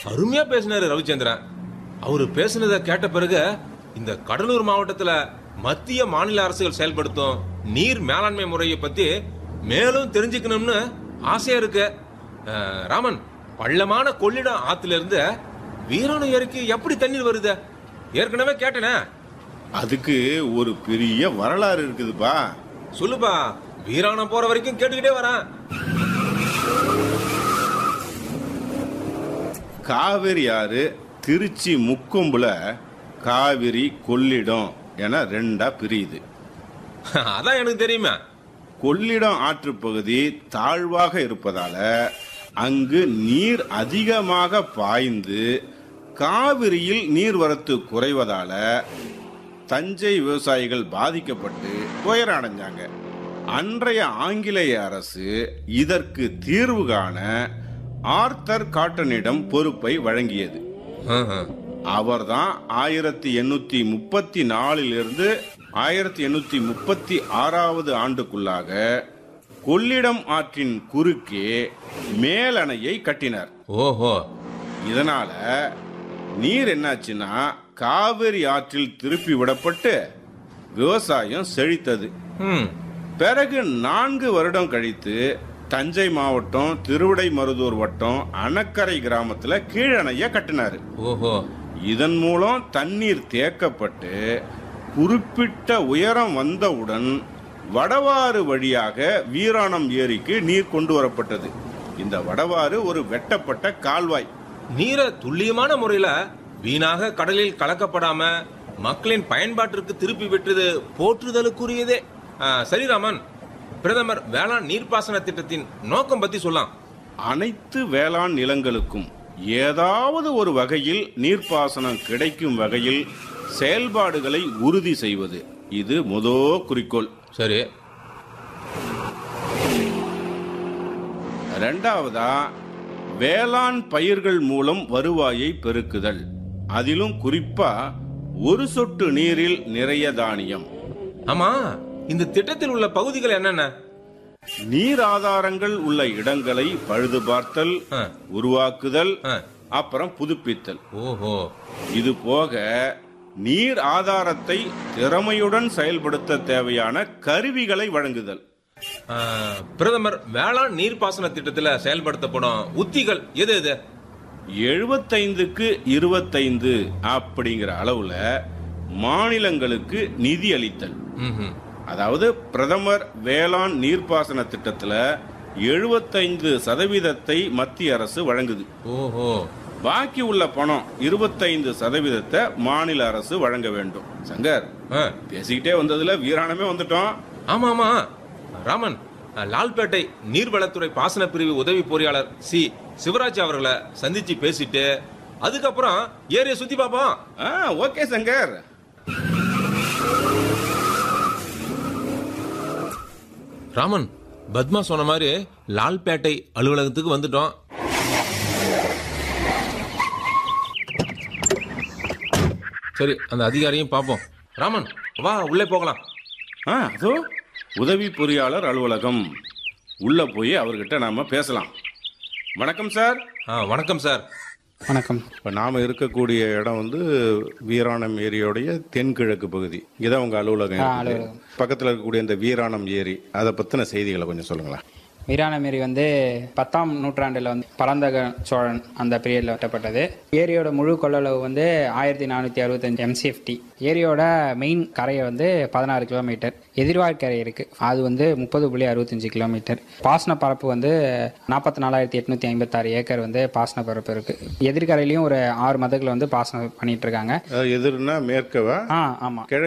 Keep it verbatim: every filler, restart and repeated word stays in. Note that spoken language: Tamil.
அருமையா பேசினாரு ரவிச்சந்திரன். அவரு பேசுனத கேட்ட பிறகு இந்த கடலூர் மாவட்டத்துல மத்திய மாநில அரசுகள் செயல்படுத்தும் நீர் மேலாண்மை முறையை பத்தி மேலும் தெரிஞ்சுக்கணும்னு ஆசையா இருக்கு. அஹ், ராமன், பள்ளமான கொள்ளிடம் ஆத்துல இருந்து வீராணம் ஏரிக்கு எப்படி தண்ணீர் வருது? ஏற்கனவே கேட்டனே. அதுக்கு ஒரு பெரிய வரலாறு இருக்குதுப்பா. சொல்லுப்பா, வீராணம் போற வரைக்கும் கேட்டுக்கிட்டே வரேன். காவிரி ஆறு திருச்சி முக்கொம்புல காவிரி கொள்ளிடம் என ரெண்டா பிரியுது. அதான் எனக்கு தெரியுமா. கொள்ளிடம் ஆற்று பகுதி தாழ்வாக இருப்பதால அங்கு நீர் அதிகமாக பாய்ந்து காவிரியில் நீர்வரத்து குறைவதால தஞ்சை விவசாயிகள் பாதிக்கப்பட்டு துயரம் அடைஞ்சாங்க. அன்றைய ஆங்கிலேய அரசு இதற்கு தீர்வு காண ஆர்தர் காட்டனிடம் பொறுப்பை வழங்கியது. அவர்தான் ஆயிரத்தி எண்ணூத்தி முப்பத்தி நாலில் இருந்து ஆயிரத்தி எண்ணூத்தி முப்பத்தி ஆறாவது ஆண்டுக்குள்ளாக கொள்ளிடம் ஆற்றின் குறுக்கே மேலணையை கட்டினார். ஓஹோ. இதனால நீர் என்னாச்சுன்னா காவிரி ஆற்றில் திருப்பி விடப்பட்டு விவசாயம் செழித்தது. பிறகு நான்கு வருடம் கழித்து தஞ்சை மாவட்டம் திருவிடைமருதூர் வட்டம் அணக்கரை கிராமத்துல கீழணைய கட்டினாரு. ஓஹோ. இதன் மூலம் தண்ணீர் தேக்கப்பட்டு குறிப்பிட்ட உயரம் வந்தவுடன் வடவாறு வழியாக வீராணம் ஏரிக்கு நீர் கொண்டு வரப்பட்டது. இந்த வடவாறு ஒரு வெட்டப்பட்ட கால்வாய். நீரை துல்லியமான முறையில வீணாக கடலில் கலக்கப்படாம மக்களின் பயன்பாட்டிற்கு திருப்பி விட்டது போற்றுதலுக்குரியதே. சரி ராமன், பிரதமர் வேளாண் நீர்ப்பாசன திட்டத்தின் நோக்கம் பத்தி சொல்லலாம். அனைத்து வேளாண் நிலங்களுக்கும் ஏதாவது ஒரு வகையில் நீர்ப்பாசனம் கிடைக்கும் வகையில் செயல்பாடுகளை உறுதி செய்வது இது முதல் குறிக்கோள். சரி. இரண்டாவதா வேளாண் பயிர்கள் மூலம் வருவாயை பெருக்குதல். அதிலும் குறிப்பா ஒரு சொட்டு நீரில் நிறைய தானியம். ஆமா, இந்த திட்டத்தில் உள்ள பகுதிகள் என்னென்ன? நீர் ஆதாரங்கள் உள்ள இடங்களை பழுது பார்த்தல், உருவாக்குதல், அப்புறம் புதுப்பித்தல். ஓஹோ. இது போக நீர் ஆதாரத்தை திறமையுடன் செயல்படுத்த தேவையான கருவிகளை வழங்குதல். பிரதமர் வேளாண் நீர்ப்பாசன திட்டத்தில் செயல்படுத்தப்படும் உத்திகள் எது எது? எழுபத்தைந்துக்கு இருபத்தைந்து அப்படிங்கிற அளவுல மாநிலங்களுக்கு நிதி அளித்தல். அதாவது பிரதமர் வேளாண் நீர்ப்பாசன திட்டத்துல எழுபத்தைந்து சதவீதத்தை மத்திய அரசு வழங்குது. ஓஹோ. பாக்கி உள்ள பணம் இருபத்தைந்து சதவீதத்தை மாநில அரசு வழங்க வேண்டும். சங்கர், பேசிக்கிட்டே வந்ததுல வீராணமே வந்துட்டோம். ஆமா ஆமா ராமன், லால்பேட்டை நீர்வளத்துறை பாசன பிரிவு உதவி பொறியாளர் சி சிவராஜ் அவர்களை சந்திச்சு பேசிட்டு அதுக்கப்புறம் ஏரியை சுத்தி பார்ப்போம். ஓகே சங்கர். ராமன், பத்மா சொன்ன மாதிரி லால்பேட்டை அலுவலகத்துக்கு வந்துட்டோம். சரி, அந்த அதிகாரியும் பார்ப்போம். ராமன், வா உள்ளே போகலாம். அதோ உதவி பொறியாளர் அலுவலகம். உள்ள போய் அவர்கிட்ட நாம பேசலாம். வணக்கம் சார். வணக்கம் சார். வணக்கம். இப்போ நாம் இருக்கக்கூடிய இடம் வந்து வீராணம் ஏரியோடைய தென்கிழக்கு பகுதி. இங்கதான் உங்க அலுவலகம். பக்கத்தில் இருக்கக்கூடிய இந்த வீராணம் ஏரி, அதை பத்தின செய்திகளை கொஞ்சம் சொல்லுங்களேன். வீராணம் ஏரி வந்து பத்தாம் நூற்றாண்டில் வந்து பரந்தக சோழன் அந்த பீரியடில் வெட்டப்பட்டது. ஏரியோட முழு கொள்ளளவு வந்து ஆயிரத்தி நானூற்றி அறுபத்தஞ்சு எம்சிஎஃப்டி. ஏரியோட மெயின் கரையை வந்து பதினாறு கிலோமீட்டர். எதிர்வாழ்கரை இருக்குது, அது வந்து முப்பது புள்ளி அறுபத்தஞ்சு கிலோமீட்டர். பாசன பரப்பு வந்து நாற்பத்தி நாலாயிரத்தி எட்நூற்றி ஐம்பத்தாறு ஏக்கர் வந்து பாசன பரப்பு இருக்குது. எதிர்கரையிலையும் ஒரு ஆறு மதங்களை வந்து பாசனம் பண்ணிட்டு இருக்காங்க. எதிர்னா மேற்கவா? ஆ ஆமாம்.